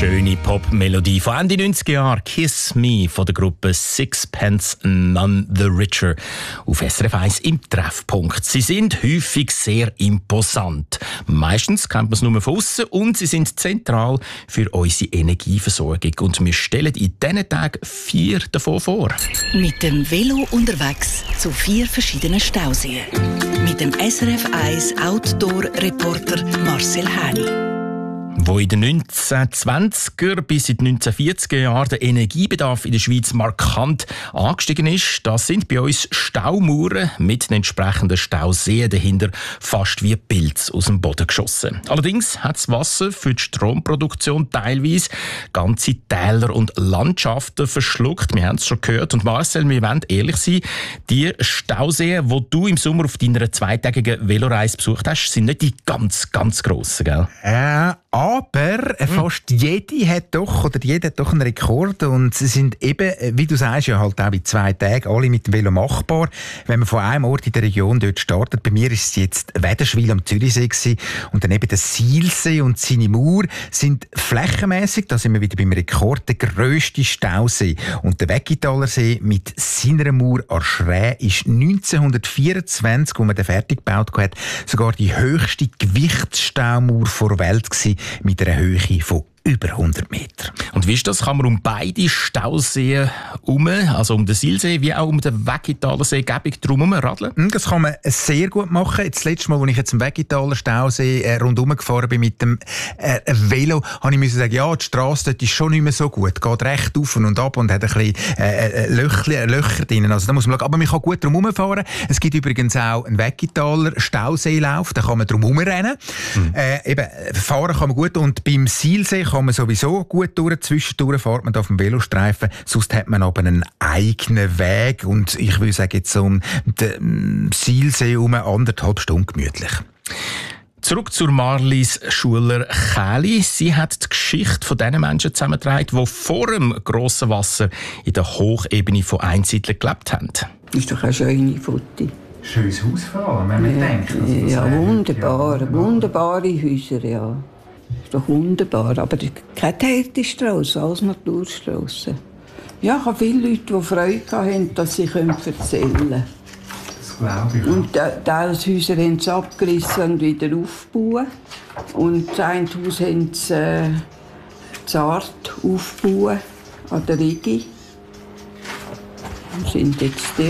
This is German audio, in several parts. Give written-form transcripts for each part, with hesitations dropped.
Schöne Pop-Melodie von Ende 90er Jahren. «Kiss Me» von der Gruppe Sixpence None the Richer auf SRF 1 im Treffpunkt. Sie sind häufig sehr imposant. Meistens kennt man es nur von aussen und sie sind zentral für unsere Energieversorgung. Und wir stellen in diesen Tagen 4 davon vor. Mit dem Velo unterwegs zu 4 verschiedenen Stauseen. Mit dem SRF 1 Outdoor-Reporter Marcel Häni. Wo in den 1920er bis in den 1940er Jahren der Energiebedarf in der Schweiz markant angestiegen ist, das sind bei uns Staumauern mit den entsprechenden Stauseen dahinter fast wie Pilze aus dem Boden geschossen. Allerdings hat das Wasser für die Stromproduktion teilweise ganze Täler und Landschaften verschluckt. Wir haben es schon gehört. Und Marcel, wir wollen ehrlich sein, die Stauseen, die du im Sommer auf deiner zweitägigen Veloreise besucht hast, sind nicht die ganz, ganz grossen, gell? Aber fast jeder hat doch einen Rekord und sie sind eben, wie du sagst, ja halt auch in 2 Tagen alle mit dem Velo machbar. Wenn man von einem Ort in der Region dort startet, bei mir ist es jetzt Wädenswil am Zürichsee gewesen, und dann eben der Sihlsee und seine Mauer sind flächenmässig, da sind wir wieder beim Rekord, der grösste Stausee. Und der Weggitaler-See mit seiner Mauer an Schräh ist 1924, wo man den fertig gebaut hat, sogar die höchste Gewichtsstaumauer der Welt gewesen, mit einer Höhe von über 100 Meter. Und wie ist das? Kann man um beide Stauseen herum, also um den Sihlsee wie auch um den Weggitaler See, gäbig drumherum radeln? Das kann man sehr gut machen. Das letzte Mal, als ich jetzt am Weggitaler Stausee rundherum gefahren bin mit dem Velo, habe ich sagen, ja, die Strasse dort ist schon nicht mehr so gut. Geht recht auf und ab und hat ein bisschen Löcher drin. Also da muss man schauen. Aber man kann gut drumherum fahren. Es gibt übrigens auch einen Weggitaler Stauseelauf, da kann man drumherum rennen. Eben, fahren kann man gut. Und beim Sihlsee kann man sowieso gut durch. Zwischendurch fährt man auf dem Velostreifen. Sonst hat man aber einen eigenen Weg. Und ich würde sagen, jetzt um den Sihlsee um 1,5 Stunden gemütlich. Zurück zur Marlies Schuler-Kähli. Sie hat die Geschichte von den Menschen zusammengetragen, die vor dem grossen Wasser in der Hochebene von Einsiedlern gelebt haben. Das ist doch eine schöne Foto. Schönes Haus vor allem, wenn man denkt. Also ja, wunderbar. Wunderbare Häuser, ja. Das ist doch wunderbar. Aber keine teerte Strasse, alles Naturstrasse. Ja, ich habe viele Leute, die Freude hatten, dass sie erzählen können. Das glaube ich. Und Häuser haben sie abgerissen und wieder aufgebaut. Und das eine Haus haben sie zart aufgebaut, an der Rigi. Und sind jetzt die.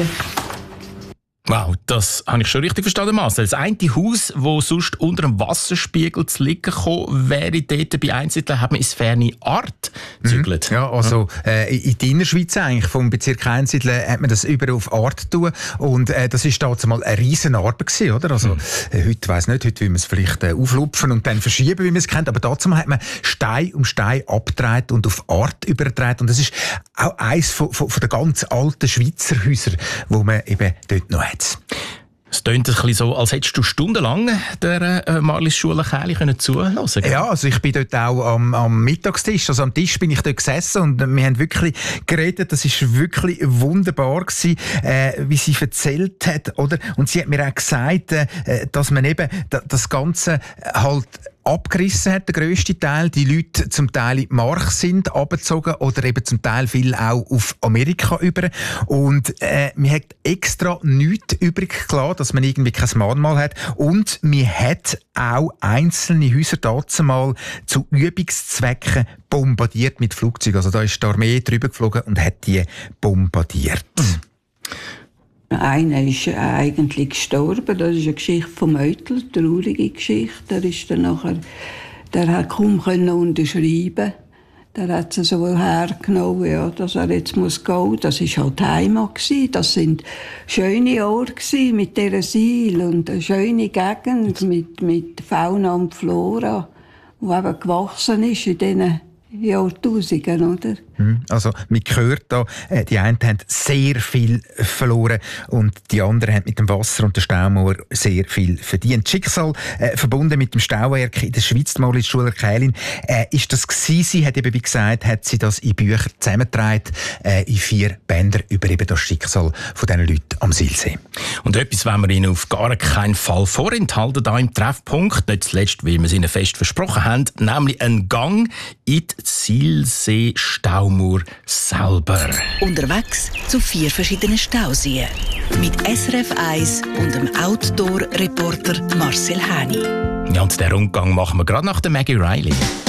Wow, das habe ich schon richtig verstanden, Marcel. Das eine Haus, das sonst unter dem Wasserspiegel zu liegen gekommen wäre, dort bei Einsiedlern, hat man ins ferne Art gezügelt. Ja, also in der Innerschweiz eigentlich, vom Bezirk Einsiedeln, hat man das über auf Art tun. Und das war damals mal eine riesen Arbeit gewesen, oder? Also heute weiss nicht, heute will man es vielleicht auflupfen und dann verschieben, wie man es kennt. Aber damals hat man Stein um Stein abgedreht und auf Art übergedreht. Und das ist auch eines von den ganz alten Schweizer Häusern, wo man eben dort noch hat. Es klingt ein bisschen so, als hättest du stundenlang der Marlies Schuler-Kähli zuhören können. Ja, also ich bin dort auch am Mittagstisch, also am Tisch bin ich dort gesessen und wir haben wirklich geredet. Das ist wirklich wunderbar gewesen, wie sie erzählt hat, oder? Und sie hat mir auch gesagt, dass man eben das Ganze halt abgerissen hat, der grösste Teil. Die Leute zum Teil in die Mark sind abgezogen oder eben zum Teil viel auch auf Amerika über. Und man hat extra nichts übrig gelassen, dass man irgendwie kein Mahnmal hat. Und man hat auch einzelne Häuser dazu mal zu Übungszwecken bombardiert mit Flugzeugen. Also da ist die Armee drüber geflogen und hat die bombardiert. Einer ist eigentlich gestorben. Das ist eine Geschichte vom Meutl, eine traurige Geschichte. Der hat kaum unterschreiben. Der hat es so hergenommen, ja, dass er jetzt gehen muss. Das war halt die Heimat. Das waren schöne Orte mit dieser Seil und eine schöne Gegend mit Fauna und Flora, die eben gewachsen ist in diesen Jahrtausenden, oder? Also, man hört da, die einen haben sehr viel verloren und die anderen haben mit dem Wasser und der Staumauer sehr viel verdient. Das Schicksal verbunden mit dem Stauwerk in der Schweiz, Marlies Schuler-Kähli, ist das gewesen. Sie hat eben, wie gesagt, hat sie das in Büchern zusammengetragen, in 4 Bänder über eben das Schicksal von diesen Leuten, dort am Silsee. Und etwas wollen wir Ihnen auf gar keinen Fall vorenthalten, hier im Treffpunkt. Nicht zuletzt, weil wir es Ihnen fest versprochen haben, nämlich einen Gang in die Silsee-Staumauer selber. Unterwegs zu 4 verschiedenen Stauseen. Mit SRF 1 und dem Outdoor-Reporter Marcel Häni. Ja, und den Rundgang machen wir gerade nach der Maggie Riley.